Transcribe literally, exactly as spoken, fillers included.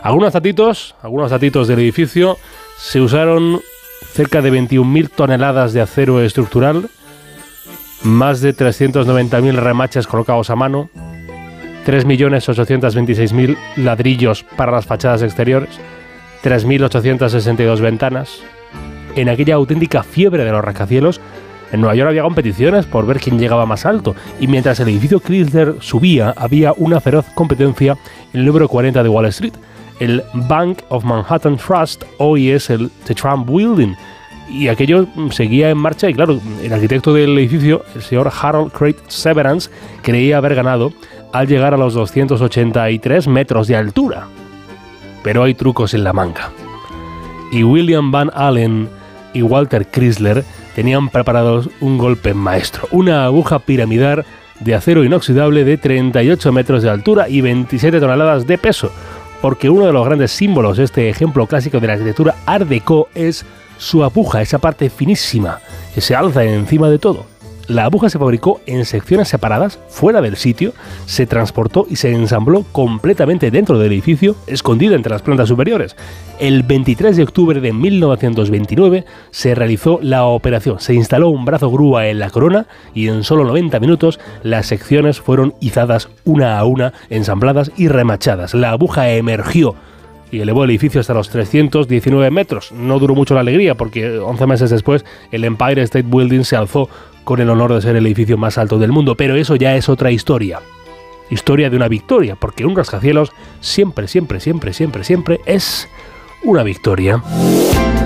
Algunos datitos, algunos datitos del edificio: se usaron cerca de veintiún mil toneladas de acero estructural, más de trescientos noventa mil remaches colocados a mano, tres millones ochocientos veintiséis mil ladrillos para las fachadas exteriores, tres mil ochocientas sesenta y dos ventanas. En aquella auténtica fiebre de los rascacielos, en Nueva York había competiciones por ver quién llegaba más alto, y mientras el edificio Chrysler subía, había una feroz competencia en el número cuarenta de Wall Street. El Bank of Manhattan Trust hoy es el The Trump Building, y aquello seguía en marcha. Y claro, el arquitecto del edificio, el señor Harold Craig Severance, creía haber ganado al llegar a los doscientos ochenta y tres metros de altura. Pero hay trucos en la manga, y William Van Allen y Walter Chrysler tenían preparados un golpe maestro: una aguja piramidal de acero inoxidable de treinta y ocho metros de altura y veintisiete toneladas de peso, porque uno de los grandes símbolos de este ejemplo clásico de la arquitectura Art Deco es su aguja, esa parte finísima que se alza encima de todo. La aguja se fabricó en secciones separadas, fuera del sitio, se transportó y se ensambló completamente dentro del edificio, escondida entre las plantas superiores. El veintitrés de octubre de mil novecientos veintinueve se realizó la operación, se instaló un brazo grúa en la corona y en solo noventa minutos las secciones fueron izadas una a una, ensambladas y remachadas. La aguja emergió y elevó el edificio hasta los trescientos diecinueve metros. No duró mucho la alegría, porque once meses después el Empire State Building se alzó con el honor de ser el edificio más alto del mundo. Pero eso ya es otra historia. Historia de una victoria, porque un rascacielos siempre, siempre, siempre, siempre, siempre es una victoria.